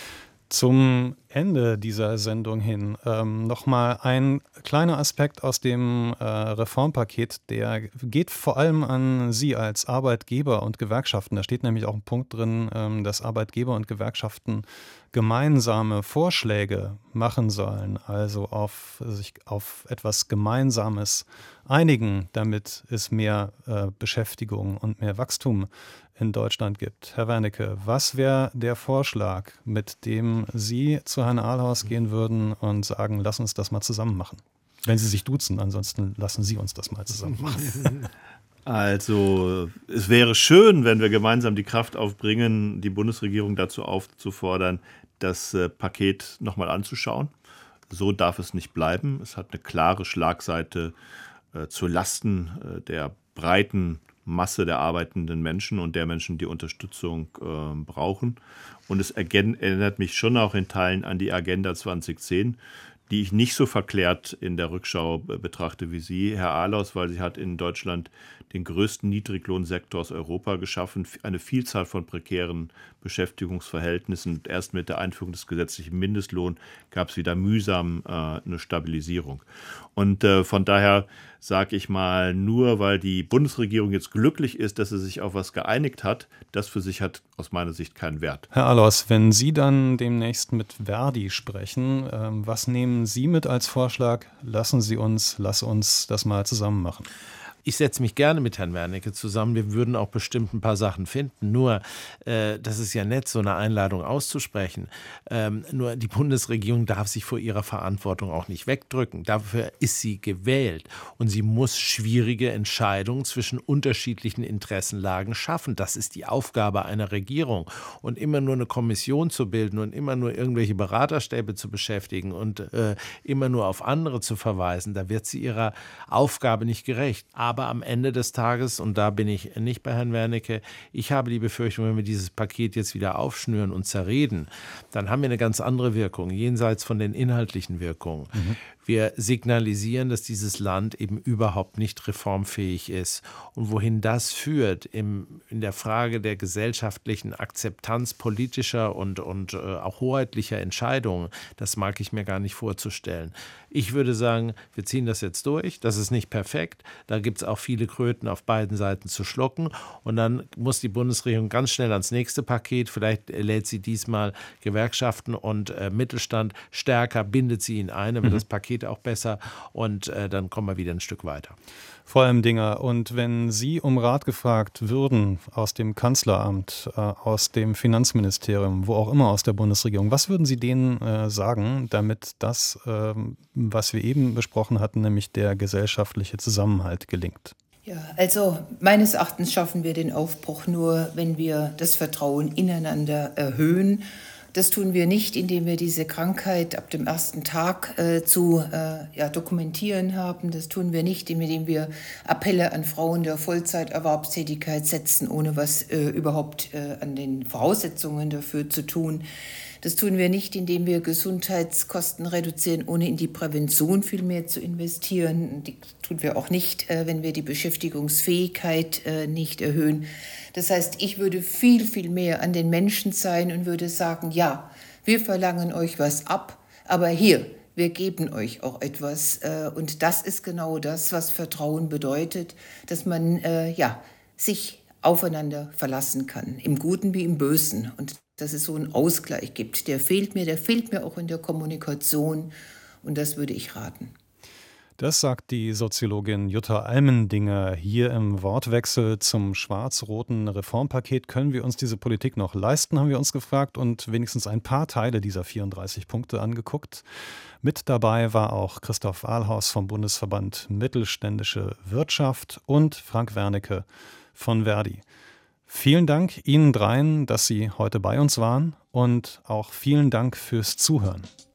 Zum Ende dieser Sendung hin ähm, nochmal ein kleiner Aspekt aus dem äh, Reformpaket, der geht vor allem an Sie als Arbeitgeber und Gewerkschaften. Da steht nämlich auch ein Punkt drin, ähm, dass Arbeitgeber und Gewerkschaften gemeinsame Vorschläge machen sollen, also auf sich auf etwas Gemeinsames einigen, damit es mehr äh, Beschäftigung und mehr Wachstum in Deutschland gibt. Herr Wernicke, was wäre der Vorschlag, mit dem Sie zu Herrn Ahlhaus gehen würden und sagen, lass uns das mal zusammen machen? Wenn Sie sich duzen, ansonsten lassen Sie uns das mal zusammen machen. Also es wäre schön, wenn wir gemeinsam die Kraft aufbringen, die Bundesregierung dazu aufzufordern, das äh, Paket nochmal anzuschauen. So darf es nicht bleiben. Es hat eine klare Schlagseite äh, zu Lasten äh, der breiten Masse der arbeitenden Menschen und der Menschen, die Unterstützung äh, brauchen. Und es erinnert mich schon auch in Teilen an die Agenda zwanzig zehn, die ich nicht so verklärt in der Rückschau betrachte wie Sie, Herr Ahlaus, weil sie hat in Deutschland den größten Niedriglohnsektor aus Europa geschaffen, eine Vielzahl von prekären Beschäftigungsverhältnissen. Erst mit der Einführung des gesetzlichen Mindestlohns gab es wieder mühsam äh, eine Stabilisierung. Und äh, von daher sage ich mal, nur weil die Bundesregierung jetzt glücklich ist, dass sie sich auf was geeinigt hat, das für sich hat aus meiner Sicht keinen Wert. Herr Ahlaus, wenn Sie dann demnächst mit Verdi sprechen, ähm, was nehmen Sie mit als Vorschlag? Lassen Sie uns, lass uns das mal zusammen machen. Ich setze mich gerne mit Herrn Wernicke zusammen. Wir würden auch bestimmt ein paar Sachen finden. Nur, äh, das ist ja nett, so eine Einladung auszusprechen. Ähm, nur die Bundesregierung darf sich vor ihrer Verantwortung auch nicht wegdrücken. Dafür ist sie gewählt. Und sie muss schwierige Entscheidungen zwischen unterschiedlichen Interessenlagen schaffen. Das ist die Aufgabe einer Regierung. Und immer nur eine Kommission zu bilden und immer nur irgendwelche Beraterstäbe zu beschäftigen und äh, immer nur auf andere zu verweisen, da wird sie ihrer Aufgabe nicht gerecht. Aber am Ende des Tages, und da bin ich nicht bei Herrn Wernicke, ich habe die Befürchtung, wenn wir dieses Paket jetzt wieder aufschnüren und zerreden, dann haben wir eine ganz andere Wirkung, jenseits von den inhaltlichen Wirkungen. Mhm. Wir signalisieren, dass dieses Land eben überhaupt nicht reformfähig ist. Und wohin das führt im, in der Frage der gesellschaftlichen Akzeptanz politischer und, und äh, auch hoheitlicher Entscheidungen, das mag ich mir gar nicht vorzustellen. Ich würde sagen, wir ziehen das jetzt durch. Das ist nicht perfekt. Da gibt es auch viele Kröten auf beiden Seiten zu schlucken. Und dann muss die Bundesregierung ganz schnell ans nächste Paket. Vielleicht lädt sie diesmal Gewerkschaften und äh, Mittelstand stärker, bindet sie in ein, aber mhm. das Paket auch besser und äh, dann kommen wir wieder ein Stück weiter. Vor allem Dinger. Und wenn Sie um Rat gefragt würden aus dem Kanzleramt, äh, aus dem Finanzministerium, wo auch immer aus der Bundesregierung, was würden Sie denen äh, sagen, damit das, äh, was wir eben besprochen hatten, nämlich der gesellschaftliche Zusammenhalt gelingt? Ja, also meines Erachtens schaffen wir den Aufbruch nur, wenn wir das Vertrauen ineinander erhöhen. Das tun wir nicht, indem wir diese Krankheit ab dem ersten Tag äh, zu äh, ja, dokumentieren haben. Das tun wir nicht, indem wir Appelle an Frauen der Vollzeiterwerbstätigkeit setzen, ohne was äh, überhaupt äh, an den Voraussetzungen dafür zu tun. Das tun wir nicht, indem wir Gesundheitskosten reduzieren, ohne in die Prävention viel mehr zu investieren. Das tun wir auch nicht, äh, wenn wir die Beschäftigungsfähigkeit äh, nicht erhöhen. Das heißt, ich würde viel, viel mehr an den Menschen sein und würde sagen, ja, wir verlangen euch was ab, aber hier, wir geben euch auch etwas. Und das ist genau das, was Vertrauen bedeutet, dass man ja, sich aufeinander verlassen kann, im Guten wie im Bösen. Und dass es so einen Ausgleich gibt, der fehlt mir, der fehlt mir auch in der Kommunikation. Und das würde ich raten. Das sagt die Soziologin Jutta Almendinger hier im Wortwechsel zum schwarz-roten Reformpaket. Können wir uns diese Politik noch leisten, haben wir uns gefragt und wenigstens ein paar Teile dieser vierunddreißig Punkte angeguckt. Mit dabei war auch Christoph Ahlaus vom Bundesverband Mittelständische Wirtschaft und Frank Wernicke von Verdi. Vielen Dank Ihnen dreien, dass Sie heute bei uns waren und auch vielen Dank fürs Zuhören.